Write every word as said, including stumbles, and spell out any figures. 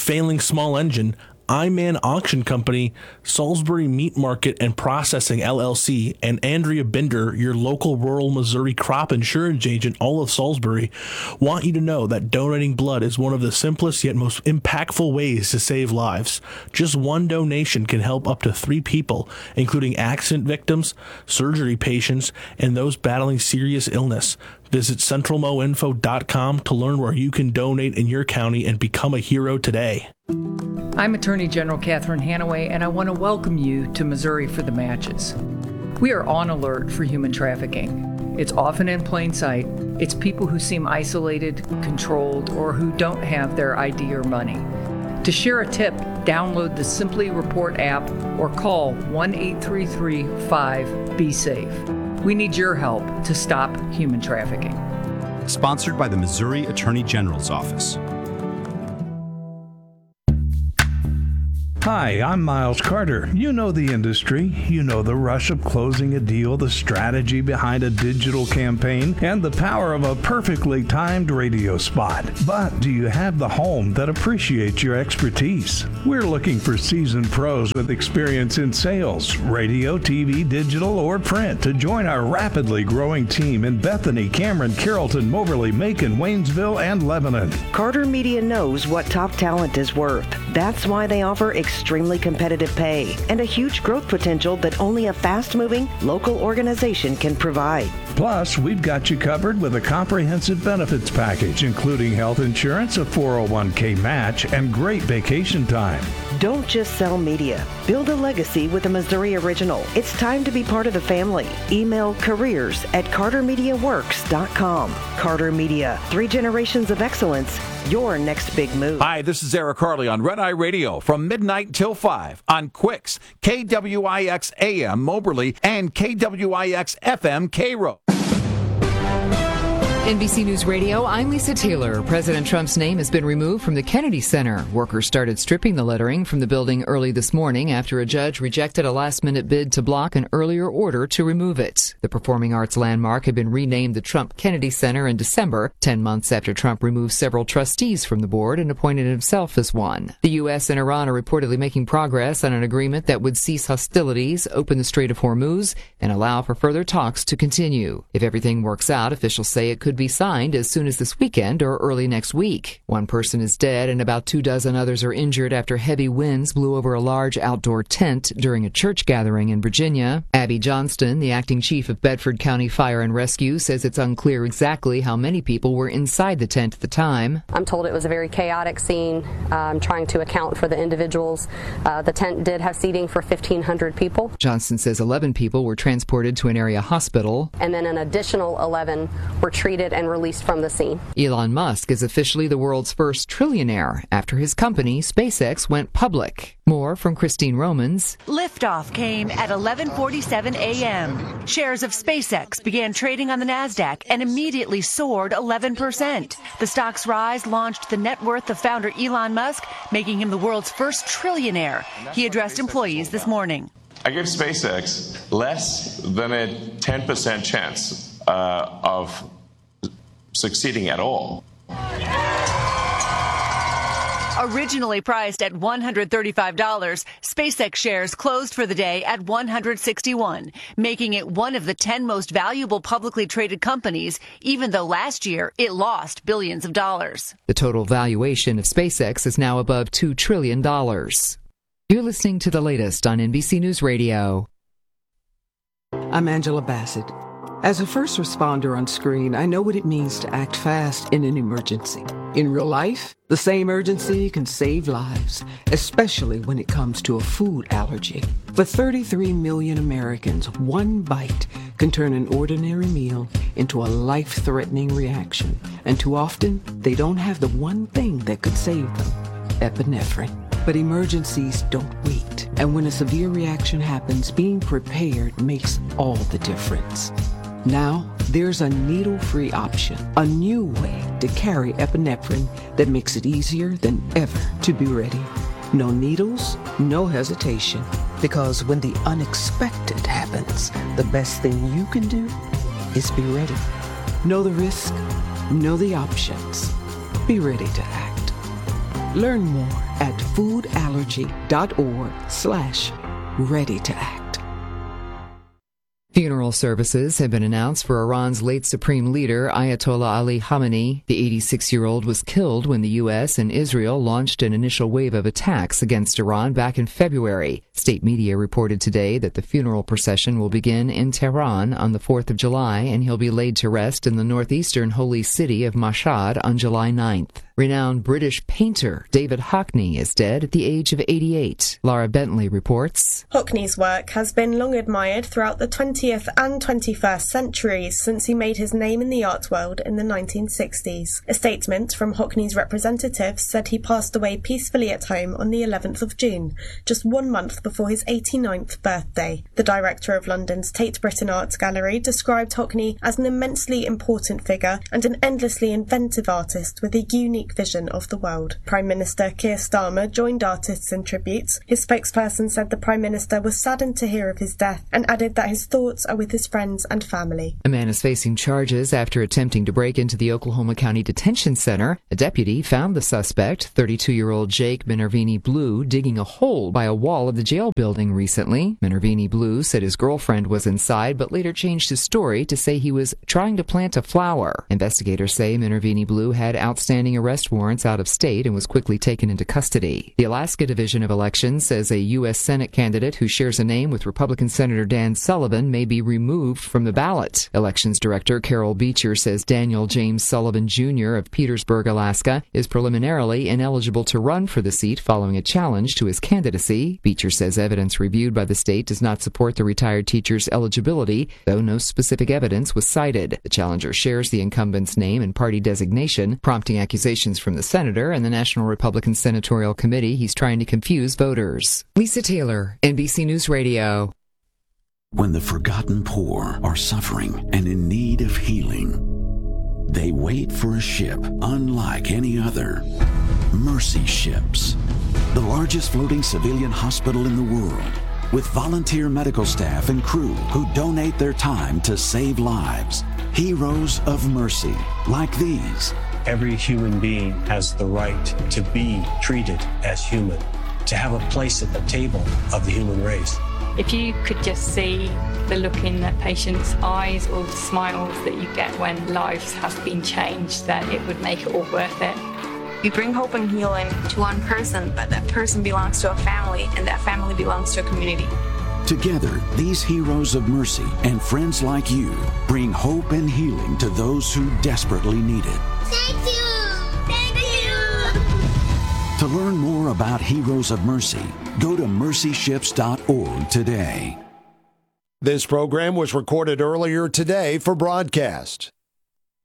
failing small engine, Iman Auction Company, Salisbury Meat Market and Processing L L C, and Andrea Binder, your local rural Missouri crop insurance agent, all of Salisbury, want you to know that donating blood is one of the simplest yet most impactful ways to save lives. Just one donation can help up to three people, including accident victims, surgery patients, and those battling serious illness. Visit central mo info dot com to learn where you can donate in your county and become a hero today. I'm Attorney General Catherine Hanaway, and I want to welcome you to Missouri for the Matches. We are on alert for human trafficking. It's often in plain sight. It's people who seem isolated, controlled, or who don't have their I D or money. To share a tip, download the Simply Report app or call one eight three three five be safe. We need your help to stop human trafficking. Sponsored by the Missouri Attorney General's Office. Hi, I'm Miles Carter. You know the industry. You know the rush of closing a deal, the strategy behind a digital campaign, and the power of a perfectly timed radio spot. But do you have the home that appreciates your expertise? We're looking for seasoned pros with experience in sales, radio, T V, digital, or print to join our rapidly growing team in Bethany, Cameron, Carrollton, Moberly, Macon, Waynesville, and Lebanon. Carter Media knows what top talent is worth. That's why they offer extremely competitive pay and a huge growth potential that only a fast-moving local organization can provide. Plus, we've got you covered with a comprehensive benefits package, including health insurance, a four oh one k match, and great vacation time. Don't just sell media. Build a legacy with a Missouri original. It's time to be part of the family. Email careers at carter media works dot com. Carter Media, three generations of excellence, your next big move. Hi, this is Eric Harley on Red Eye Radio from midnight till five on Quicks, K W I X A M Moberly, and K W I X F M Cairo. N B C News Radio, I'm Lisa Taylor. President Trump's name has been removed from the Kennedy Center. Workers started stripping the lettering from the building early this morning after a judge rejected a last-minute bid to block an earlier order to remove it. The performing arts landmark had been renamed the Trump Kennedy Center in December, ten months after Trump removed several trustees from the board and appointed himself as one. The U S and Iran are reportedly making progress on an agreement that would cease hostilities, open the Strait of Hormuz, and allow for further talks to continue. If everything works out, officials say it could be signed as soon as this weekend or early next week. One person is dead and about two dozen others are injured after heavy winds blew over a large outdoor tent during a church gathering in Virginia. Abby Johnston, the acting chief of Bedford County Fire and Rescue, says it's unclear exactly how many people were inside the tent at the time. I'm told it was a very chaotic scene, um, trying to account for the individuals. Uh, the tent did have seating for fifteen hundred people. Johnston says eleven people were transported to an area hospital. And then an additional eleven were treated and released from the scene. Elon Musk is officially the world's first trillionaire after his company, SpaceX, went public. More from Christine Romans. Liftoff came at eleven forty-seven a.m. Shares of SpaceX began trading on the NASDAQ and immediately soared eleven percent. The stock's rise launched the net worth of founder Elon Musk, making him the world's first trillionaire. He addressed employees this morning. I give SpaceX less than a ten percent chance uh, of succeeding at all. Originally priced at one hundred thirty-five dollars, SpaceX shares closed for the day at one hundred sixty-one dollars, making it one of the ten most valuable publicly traded companies, even though last year it lost billions of dollars. The total valuation of SpaceX is now above two trillion dollars. You're listening to the latest on N B C News Radio. I'm Angela Bassett. As a first responder on screen, I know what it means to act fast in an emergency. In real life, the same urgency can save lives, especially when it comes to a food allergy. For thirty-three million Americans, one bite can turn an ordinary meal into a life-threatening reaction. And too often, they don't have the one thing that could save them, epinephrine. But emergencies don't wait. And when a severe reaction happens, being prepared makes all the difference. Now, there's a needle-free option, a new way to carry epinephrine that makes it easier than ever to be ready. No needles, no hesitation, because when the unexpected happens, the best thing you can do is be ready. Know the risk, know the options, be ready to act. Learn more at foodallergy.org slash ready to act. Funeral services have been announced for Iran's late supreme leader, Ayatollah Ali Khamenei. The eighty-six-year-old was killed when the U S and Israel launched an initial wave of attacks against Iran back in February. State media reported today that the funeral procession will begin in Tehran on the fourth of July, and he'll be laid to rest in the northeastern holy city of Mashhad on July ninth. Renowned British painter David Hockney is dead at the age of eighty-eight. Laura Bentley reports. Hockney's work has been long admired throughout the twentieth and twenty-first centuries since he made his name in the art world in the nineteen sixties. A statement from Hockney's representatives said he passed away peacefully at home on the eleventh of June, just one month before his eighty-ninth birthday. The director of London's Tate Britain Art Gallery described Hockney as an immensely important figure and an endlessly inventive artist with a unique vision of the world. Prime Minister Keir Starmer joined artists in tributes. His spokesperson said the Prime Minister was saddened to hear of his death and added that his thoughts are with his friends and family. A man is facing charges after attempting to break into the Oklahoma County Detention Center. A deputy found the suspect, thirty-two-year-old Jake Minervini Blue, digging a hole by a wall of the jail building recently. Minervini Blue said his girlfriend was inside, but later changed his story to say he was trying to plant a flower. Investigators say Minervini Blue had outstanding arrest warrants out of state and was quickly taken into custody. The Alaska Division of Elections says a U S Senate candidate who shares a name with Republican Senator Dan Sullivan may be removed from the ballot. Elections Director Carol Beecher says Daniel James Sullivan Junior of Petersburg, Alaska, is preliminarily ineligible to run for the seat following a challenge to his candidacy. Beecher says evidence reviewed by the state does not support the retired teacher's eligibility, though no specific evidence was cited. The challenger shares the incumbent's name and party designation, prompting accusations from the senator and the National Republican Senatorial Committee he's trying to confuse voters. Lisa Taylor, N B C News Radio. When the forgotten poor are suffering and in need of healing, they wait for a ship unlike any other. Mercy Ships, the largest floating civilian hospital in the world, with volunteer medical staff and crew who donate their time to save lives. Heroes of Mercy, like these. Every human being has the right to be treated as human, to have a place at the table of the human race. If you could just see the look in that patient's eyes or the smiles that you get when lives have been changed, then it would make it all worth it. We bring hope and healing to one person, but that person belongs to a family, and that family belongs to a community. Together, these heroes of mercy and friends like you bring hope and healing to those who desperately need it. Thank you! Thank you! To learn more about Heroes of Mercy, go to mercy ships dot org today. This program was recorded earlier today for broadcast.